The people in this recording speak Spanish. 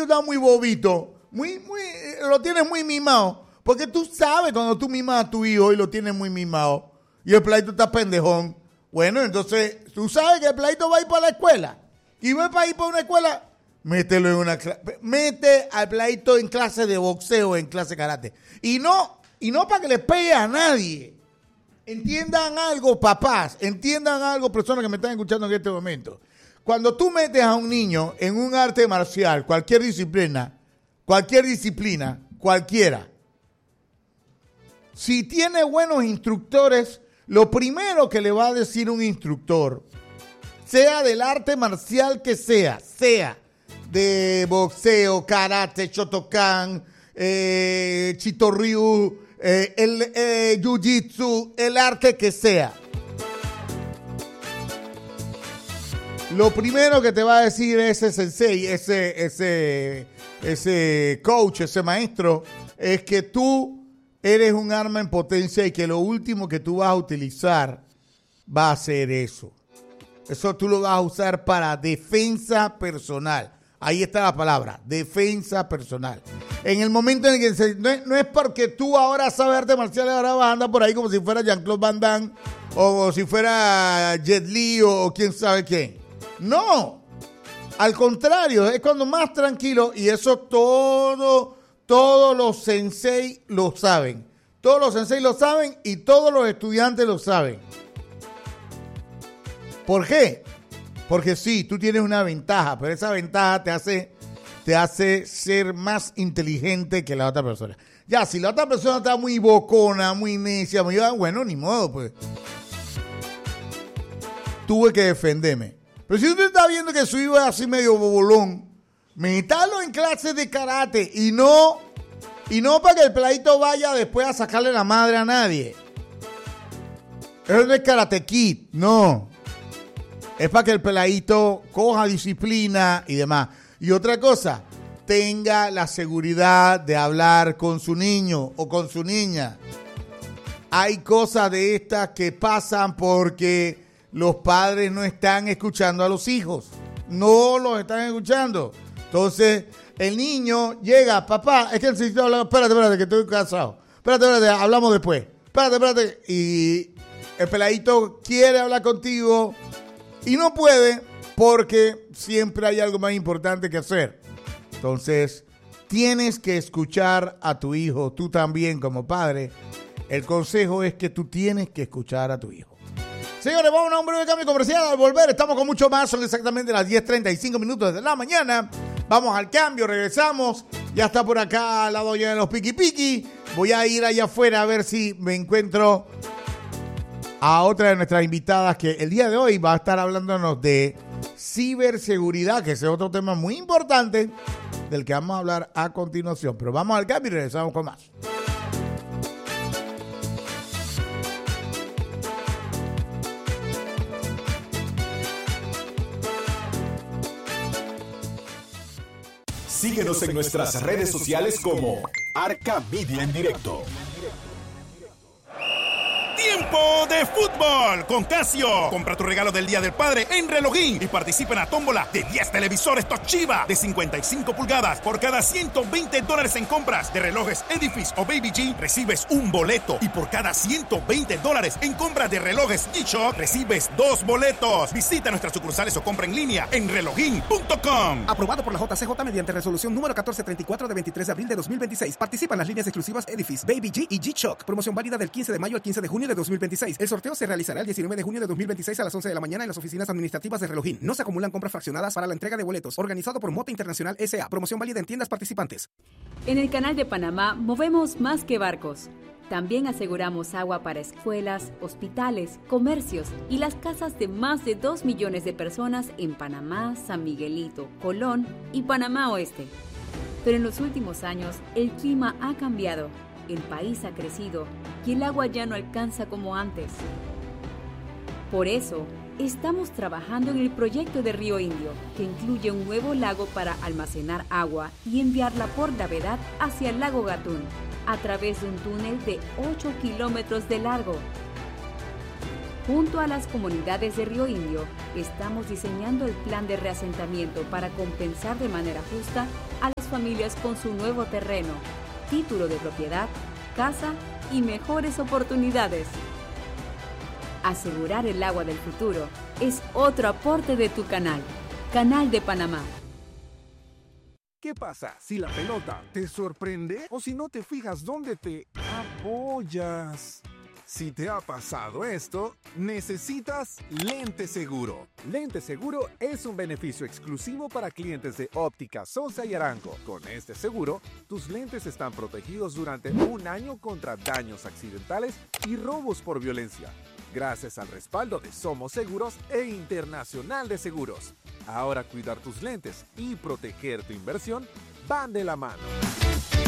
está muy bobito, lo tienes muy mimado, porque tú sabes cuando tú mimas a tu hijo y lo tienes muy mimado, y el peladito está pendejón, bueno, entonces tú sabes que el peladito va a ir para la escuela, y va a ir para una escuela, mételo en una clase, mete al peladito en clase de boxeo, en clase de karate, y no para que le pegue a nadie. Entiendan algo, papás, entiendan algo, personas que me están escuchando en este momento. Cuando tú metes a un niño en un arte marcial, cualquier disciplina, cualquiera, si tiene buenos instructores, lo primero que le va a decir un instructor, sea del arte marcial que sea de boxeo, karate, shotokan, chitorryu, el jiu-jitsu, el arte que sea. Lo primero que te va a decir ese sensei, ese coach, ese maestro, es que tú eres un arma en potencia y que lo último que tú vas a utilizar va a ser eso. Eso tú lo vas a usar para defensa personal. Ahí está la palabra, defensa personal. En el momento en el que no es porque tú ahora sabes artes marciales, ahora vas a andar por ahí como si fuera Jean-Claude Van Damme o si fuera Jet Li o quién sabe quién. No, al contrario, es cuando más tranquilo, y eso todos los sensei lo saben. Todos los sensei lo saben y todos los estudiantes lo saben. ¿Por qué? Porque sí, tú tienes una ventaja, pero esa ventaja te hace ser más inteligente que la otra persona. Ya, si la otra persona está muy bocona, muy necia, bueno, ni modo, pues. Tuve que defenderme. Pero si usted está viendo que su hijo es así medio bobolón, métalo en clases de karate y no para que el peladito vaya después a sacarle la madre a nadie. Eso no es Karate Kid, no. Es para que el peladito coja disciplina y demás. Y otra cosa, tenga la seguridad de hablar con su niño o con su niña. Hay cosas de estas que pasan porque los padres no están escuchando a los hijos. No los están escuchando. Entonces, el niño llega, papá, es que necesito hablar, espérate, que estoy cansado. Espérate, hablamos después. Espérate. Y el peladito quiere hablar contigo y no puede porque siempre hay algo más importante que hacer. Entonces, tienes que escuchar a tu hijo, tú también como padre. El consejo es que tú tienes que escuchar a tu hijo. Señores, vamos a un breve cambio comercial. Al volver estamos con mucho más. Son exactamente las 10:35 minutos de la mañana. Vamos al cambio, regresamos. Ya está por acá la doña de los piqui. Voy a ir allá afuera a ver si me encuentro a otra de nuestras invitadas que el día de hoy va a estar hablándonos de ciberseguridad, que ese es otro tema muy importante del que vamos a hablar a continuación. Pero vamos al cambio y regresamos con más. Síguenos en nuestras redes sociales como Arca Media en Directo. ¡Tiempo de fútbol con Casio! Compra tu regalo del Día del Padre en Relojín y participa en la tómbola de 10 televisores Toshiba de 55 pulgadas. Por cada $120 en compras de relojes Edifice o Baby G, recibes un boleto. Y por cada $120 en compras de relojes G-Shock, recibes 2 boletos. Visita nuestras sucursales o compra en línea en relojín.com. Aprobado por la JCJ mediante resolución número 1434 de 23 de abril de 2026. Participa en las líneas exclusivas Edifice, Baby G y G-Shock. Promoción válida del 15 de mayo al 15 de junio de 2026. El sorteo se realizará el 19 de junio de 2026 a las 11 de la mañana en las oficinas administrativas de Relojín. No se acumulan compras fraccionadas para la entrega de boletos. Organizado por Mota Internacional S.A. Promoción válida en tiendas participantes. En el Canal de Panamá movemos más que barcos. También aseguramos agua para escuelas, hospitales, comercios y las casas de más de 2 millones de personas en Panamá, San Miguelito, Colón y Panamá Oeste. Pero en los últimos años el clima ha cambiado. El país ha crecido y el agua ya no alcanza como antes. Por eso, estamos trabajando en el proyecto de Río Indio, que incluye un nuevo lago para almacenar agua y enviarla por gravedad hacia el lago Gatún, a través de un túnel de 8 kilómetros de largo. Junto a las comunidades de Río Indio, estamos diseñando el plan de reasentamiento para compensar de manera justa a las familias con su nuevo terreno, título de propiedad, casa y mejores oportunidades. Asegurar el agua del futuro es otro aporte de tu canal, Canal de Panamá. ¿Qué pasa si la pelota te sorprende o si no te fijas dónde te apoyas? Si te ha pasado esto, necesitas Lente Seguro. Lente Seguro es un beneficio exclusivo para clientes de Óptica Sosa y Arango. Con este seguro, tus lentes están protegidos durante 1 año contra daños accidentales y robos por violencia, gracias al respaldo de Somos Seguros e Internacional de Seguros. Ahora cuidar tus lentes y proteger tu inversión van de la mano.